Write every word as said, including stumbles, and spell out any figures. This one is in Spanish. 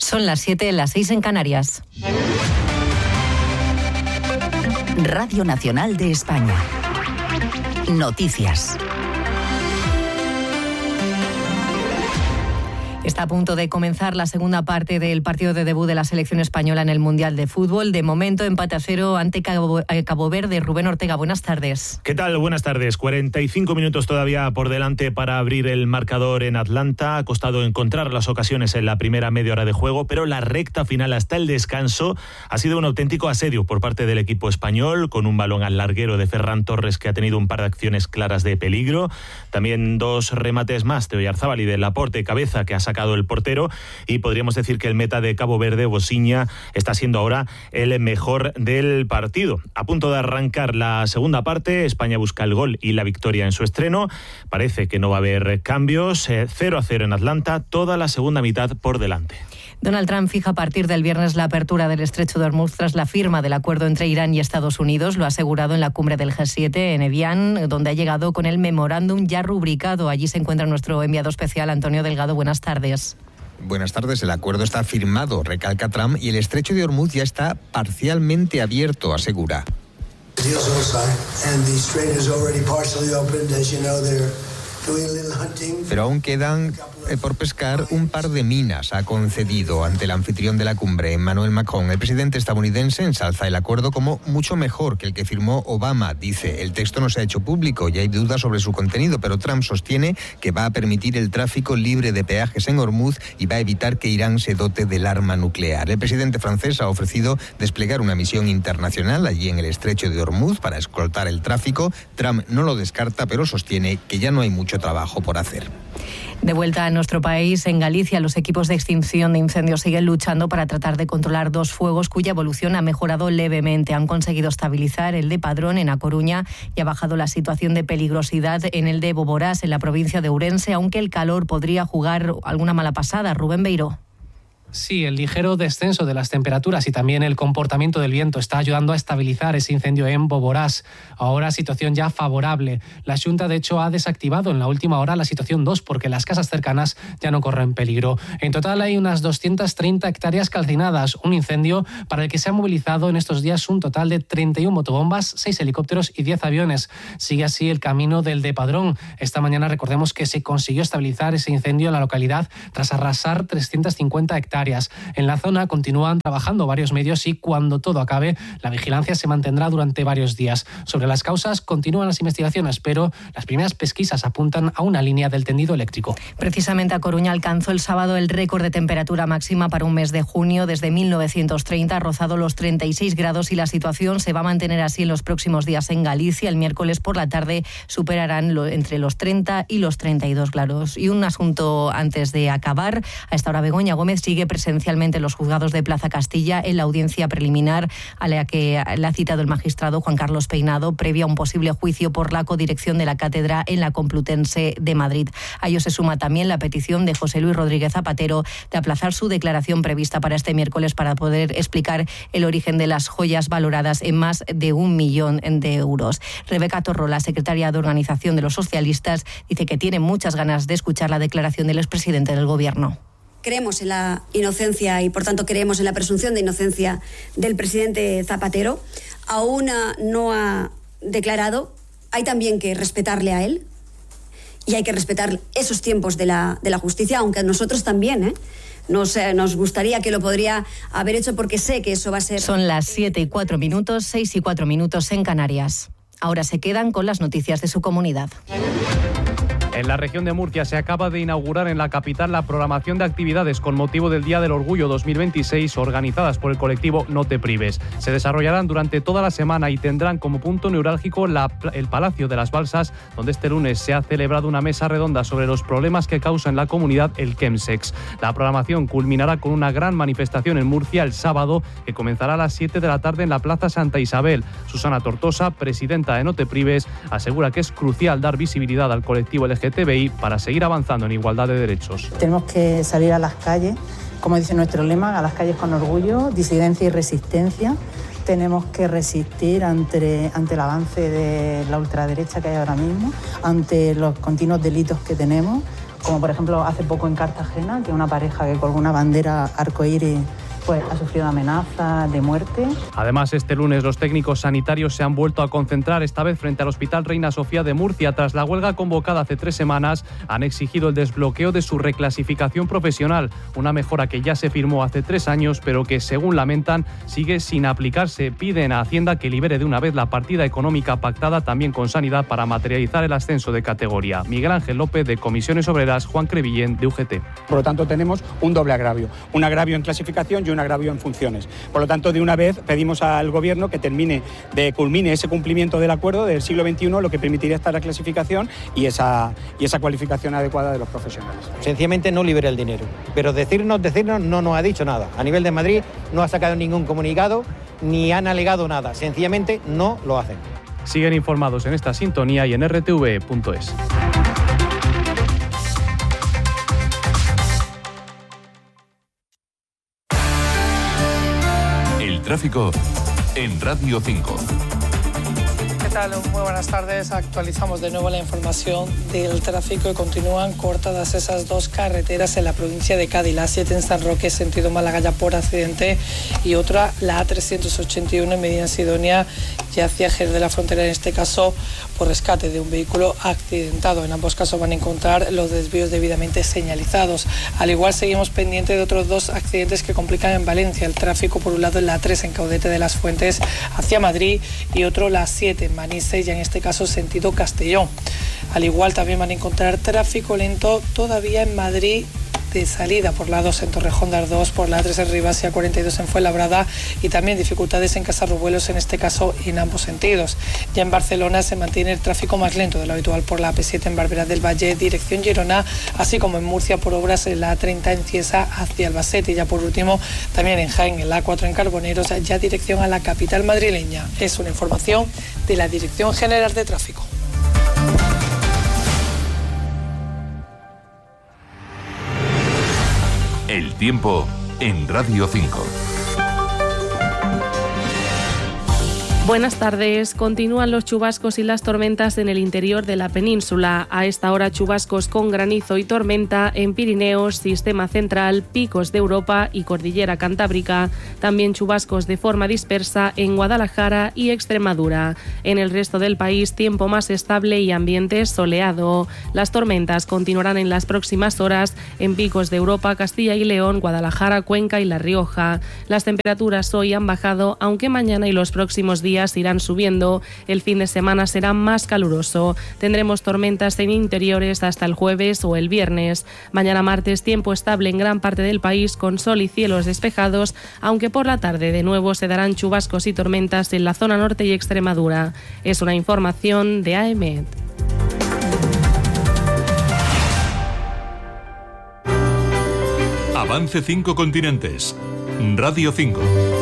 Son las siete, las seis en Canarias. Radio Nacional de España. Noticias. Está a punto de comenzar la segunda parte del partido de debut de la selección española en el Mundial de Fútbol. De momento, empate a cero ante Cabo, eh, Cabo Verde. Rubén Ortega, buenas tardes. ¿Qué tal? Buenas tardes. cuarenta y cinco minutos todavía por delante para abrir el marcador en Atlanta. Ha costado encontrar las ocasiones en la primera media hora de juego, pero la recta final hasta el descanso ha sido un auténtico asedio por parte del equipo español, con un balón al larguero de Ferran Torres, que ha tenido un par de acciones claras de peligro. También dos remates más de Oyarzábal y de Laporte, cabeza, que ha sacado el portero, y podríamos decir que el meta de Cabo Verde, Bosiña, está siendo ahora el mejor del partido. A punto de arrancar la segunda parte, España busca el gol y la victoria en su estreno. Parece que no va a haber cambios. cero a cero en Atlanta, toda la segunda mitad por delante. Donald Trump fija a partir del viernes la apertura del estrecho de Hormuz tras la firma del acuerdo entre Irán y Estados Unidos. Lo ha asegurado en la cumbre del G siete en Evian, donde ha llegado con el memorándum ya rubricado. Allí se encuentra nuestro enviado especial, Antonio Delgado. Buenas tardes. Buenas tardes. El acuerdo está firmado, recalca Trump, y el estrecho de Hormuz ya está parcialmente abierto, asegura. Pero aún quedan eh, por pescar un par de minas, ha concedido ante el anfitrión de la cumbre, Emmanuel Macron. El presidente estadounidense ensalza el acuerdo como mucho mejor que el que firmó Obama. Dice, el texto no se ha hecho público y hay dudas sobre su contenido, pero Trump sostiene que va a permitir el tráfico libre de peajes en Hormuz y va a evitar que Irán se dote del arma nuclear. El presidente francés ha ofrecido desplegar una misión internacional allí en el estrecho de Hormuz para escoltar el tráfico. Trump no lo descarta, pero sostiene que ya no hay mucho trabajo por hacer. De vuelta a nuestro país, en Galicia, los equipos de extinción de incendios siguen luchando para tratar de controlar dos fuegos cuya evolución ha mejorado levemente. Han conseguido estabilizar el de Padrón en A Coruña y ha bajado la situación de peligrosidad en el de Boborás, en la provincia de Ourense, aunque el calor podría jugar alguna mala pasada. Rubén Beiró. Sí, el ligero descenso de las temperaturas y también el comportamiento del viento está ayudando a estabilizar ese incendio en Boborás. Ahora situación ya favorable. La Xunta, de hecho, ha desactivado en la última hora la situación dos porque las casas cercanas ya no corren peligro. En total hay unas doscientas treinta hectáreas calcinadas, un incendio para el que se ha movilizado en estos días un total de treinta y una motobombas, seis helicópteros y diez aviones. Sigue así el camino del de Padrón. Esta mañana recordemos que se consiguió estabilizar ese incendio en la localidad tras arrasar trescientas cincuenta hectáreas. En la zona continúan trabajando varios medios y cuando todo acabe, la vigilancia se mantendrá durante varios días. Sobre las causas continúan las investigaciones, pero las primeras pesquisas apuntan a una línea del tendido eléctrico. Precisamente A Coruña alcanzó el sábado el récord de temperatura máxima para un mes de junio desde mil novecientos treinta, ha rozado los treinta y seis grados y la situación se va a mantener así en los próximos días en Galicia. El miércoles por la tarde superarán lo, entre los treinta y los treinta y dos grados. Y un asunto antes de acabar. A esta hora Begoña Gómez sigue presencialmente en los juzgados de Plaza Castilla en la audiencia preliminar a la que le ha citado el magistrado Juan Carlos Peinado previa a un posible juicio por la codirección de la cátedra en la Complutense de Madrid. A ello se suma también la petición de José Luis Rodríguez Zapatero de aplazar su declaración prevista para este miércoles para poder explicar el origen de las joyas valoradas en más de un millón de euros. Rebeca Torro, la secretaria de Organización de los Socialistas, dice que tiene muchas ganas de escuchar la declaración del expresidente del Gobierno. Creemos en la inocencia y, por tanto, creemos en la presunción de inocencia del presidente Zapatero. Aún no ha declarado. Hay también que respetarle a él y hay que respetar esos tiempos de la, de la justicia, aunque a nosotros también, ¿eh? Nos, eh, nos gustaría que lo podría haber hecho porque sé que eso va a ser... Son las siete y cuatro minutos, seis y cuatro minutos en Canarias. Ahora se quedan con las noticias de su comunidad. En la región de Murcia se acaba de inaugurar en la capital la programación de actividades con motivo del Día del Orgullo dos mil veintiséis organizadas por el colectivo No Te Prives. Se desarrollarán durante toda la semana y tendrán como punto neurálgico la, el Palacio de las Balsas, donde este lunes se ha celebrado una mesa redonda sobre los problemas que causa en la comunidad el Chemsex. La programación culminará con una gran manifestación en Murcia el sábado que comenzará a las siete de la tarde en la Plaza Santa Isabel. Susana Tortosa, presidenta de No Te Prives, asegura que es crucial dar visibilidad al colectivo L G T B I para seguir avanzando en igualdad de derechos. Tenemos que salir a las calles, como dice nuestro lema, a las calles con orgullo, disidencia y resistencia. Tenemos que resistir ante, ante el avance de la ultraderecha que hay ahora mismo, ante los continuos delitos que tenemos, como por ejemplo hace poco en Cartagena, que una pareja que colgó una bandera arcoíris pues ha sufrido amenazas de muerte. Además, este lunes los técnicos sanitarios se han vuelto a concentrar, esta vez frente al Hospital Reina Sofía de Murcia. Tras la huelga convocada hace tres semanas, han exigido el desbloqueo de su reclasificación profesional, una mejora que ya se firmó hace tres años, pero que, según lamentan, sigue sin aplicarse. Piden a Hacienda que libere de una vez la partida económica pactada también con Sanidad para materializar el ascenso de categoría. Miguel Ángel López, de Comisiones Obreras, Juan Crevillén, de U G T. Por lo tanto, tenemos un doble agravio, un agravio en clasificación y un agravio en funciones. Por lo tanto, de una vez pedimos al Gobierno que termine, de culmine ese cumplimiento del acuerdo del siglo veintiuno, lo que permitiría esta reclasificación y esa, y esa cualificación adecuada de los profesionales. Sencillamente no libera el dinero, pero decirnos, decirnos no nos ha dicho nada. A nivel de Madrid no ha sacado ningún comunicado ni han alegado nada, sencillamente no lo hacen. Siguen informados en esta sintonía y en r t v punto es. Tráfico en Radio cinco. ¿Qué tal? Muy buenas tardes. Actualizamos de nuevo la información del tráfico y continúan cortadas esas dos carreteras en la provincia de Cádiz. La siete en San Roque, sentido Málaga, ya por accidente, y otra, la A trescientos ochenta y uno en Medina Sidonia y hacia Jerez de la Frontera, en este caso por rescate de un vehículo accidentado. En ambos casos van a encontrar los desvíos debidamente señalizados. Al igual seguimos pendientes de otros dos accidentes que complican en Valencia el tráfico. Por un lado, en la tres en Caudete de las Fuentes hacia Madrid y otro la siete en Manises, ya en este caso sentido Castellón. Al igual también van a encontrar tráfico lento todavía en Madrid de salida por la dos en Torrejón de Ardoz, por la tres en Rivas y a cuarenta y dos en Fuenlabrada, y también dificultades en Casarrubuelos, en este caso en ambos sentidos. Ya en Barcelona se mantiene el tráfico más lento de lo habitual por la A P siete en Barberá del Valle, dirección Girona, así como en Murcia por obras en la A treinta en Cieza hacia Albacete, y ya por último también en Jaén, en la A cuatro en Carboneros, ya dirección a la capital madrileña. Es una información de la Dirección General de Tráfico. El tiempo en Radio cinco. Buenas tardes. Continúan los chubascos y las tormentas en el interior de la península. A esta hora, chubascos con granizo y tormenta en Pirineos, Sistema Central, Picos de Europa y Cordillera Cantábrica. También chubascos de forma dispersa en Guadalajara y Extremadura. En el resto del país, tiempo más estable y ambiente soleado. Las tormentas continuarán en las próximas horas en Picos de Europa, Castilla y León, Guadalajara, Cuenca y La Rioja. Las temperaturas hoy han bajado, aunque mañana y los próximos días irán subiendo. El fin de semana será más caluroso. Tendremos tormentas en interiores hasta el jueves o el viernes. Mañana martes, tiempo estable en gran parte del país con sol y cielos despejados, aunque por la tarde de nuevo se darán chubascos y tormentas en la zona norte y Extremadura. Es una información de A E M E T. Avance cinco continentes. Radio cinco.